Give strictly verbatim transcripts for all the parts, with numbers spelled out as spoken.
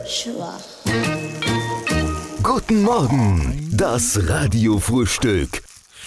schwach. Guten Morgen, das Radiofrühstück.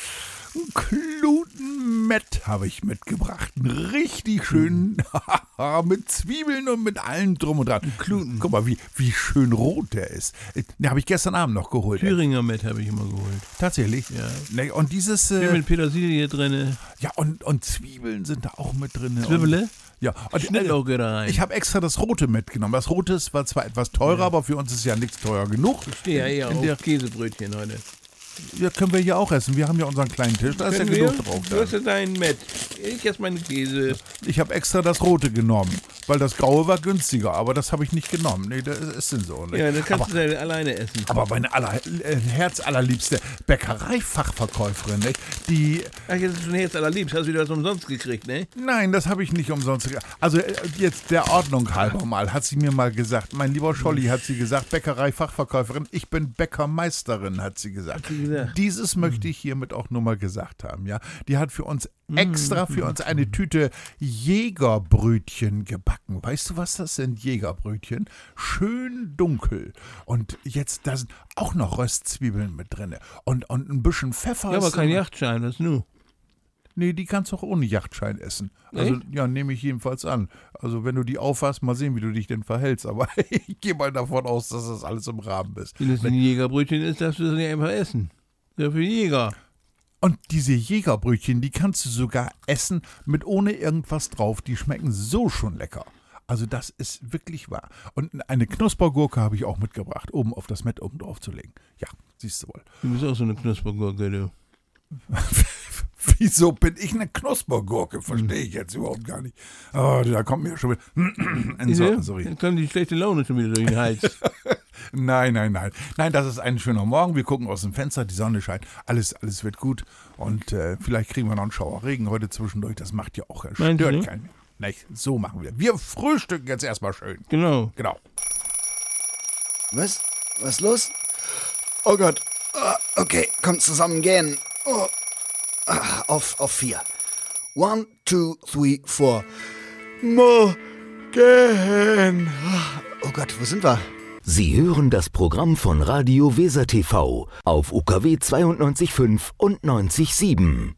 Klutenmett habe ich mitgebracht. Einen richtig schönen, mit Zwiebeln und mit allem drum und dran. Kluten. Guck mal, wie, wie schön rot der ist. Den habe ich gestern Abend noch geholt. Thüringer Mett habe ich immer geholt. Tatsächlich? Ja. Ne, und dieses... Viel Äh, mit Petersilie drin. ja, und, und Zwiebeln sind da auch mit drin. Zwiebele? Ja, und Schnittlauch geht da rein. ich habe extra das Rote mitgenommen. Das Rote ist- war zwar etwas teurer, Ja. aber für uns ist ja nichts teuer genug. Ich stehe ja eher In auf der- Käsebrötchen heute. Ja, können wir hier auch essen. Wir haben ja unseren kleinen Tisch, da ist ja Können wir? genug drauf. Du hast Da. ja deinen Mett. Ich esse meine Käse. Ich habe extra das Rote genommen, weil das Graue war günstiger, aber das habe ich nicht genommen. Nee, das ist denn so. Ne? Ja, dann kannst aber, du ja alleine essen. aber meine aller, äh, herzallerliebste Bäckereifachverkäuferin, ne? die... Ach, jetzt ist schon Herz allerliebst. Hast du das umsonst gekriegt, ne? Nein, das habe ich nicht umsonst. ge- Also äh, jetzt der Ordnung halber mal, hat sie mir mal gesagt, mein lieber Scholli hat sie gesagt, Bäckereifachverkäuferin, ich bin Bäckermeisterin, hat sie gesagt. Hat sie gesagt. Dieses möchte ich hiermit auch nur mal gesagt haben, ja. Die hat für uns extra für uns eine Tüte Jägerbrötchen gebacken. Weißt du, was das sind, Jägerbrötchen? Schön dunkel. Und jetzt, da sind auch noch Röstzwiebeln mit drin. Und, und ein bisschen Pfeffer. Ja, aber ist- kein Yachtschein, das nu. Nee, die kannst du auch ohne Yachtschein essen. Also, Echt? ja, nehme ich jedenfalls an. Also, wenn du die aufhast, mal sehen, wie du dich denn verhältst. Aber ich gehe mal davon aus, dass das alles im Rahmen ist. Wenn es ein Jägerbrötchen ist, darfst du das nicht einfach essen. Ja, für Jäger. Und diese Jägerbrötchen, die kannst du sogar essen mit ohne irgendwas drauf. Die schmecken so schon lecker. Also, das ist wirklich wahr. Und eine Knuspergurke habe ich auch mitgebracht, oben auf das Mett oben drauf zu legen. Ja, siehst du wohl. Du bist auch so eine Knuspergurke, du. Wieso bin ich eine Knuspergurke? Verstehe ich jetzt überhaupt gar nicht. Oh, da kommt mir schon wieder... so, sorry. Dann kommt die schlechte Laune schon wieder durch den Hals. Nein, nein, nein. Nein, das ist ein schöner Morgen. Wir gucken aus dem Fenster, die Sonne scheint. Alles, alles wird gut. Und äh, vielleicht kriegen wir noch einen Schauer Regen heute zwischendurch. Das macht ja auch Meinst du? stört keinen. Nicht? So machen wir. Wir frühstücken jetzt erstmal schön. Genau. Genau. Was? Was los? Oh Gott. Ah, okay, kommt zusammen gehen. Oh. Ah, auf, auf vier. One, two, three, four. Morgen. Oh Gott, wo sind wir? Sie hören das Programm von Radio Weser T V auf U K W zweiundneunzig Komma fünf und neunzig Komma sieben.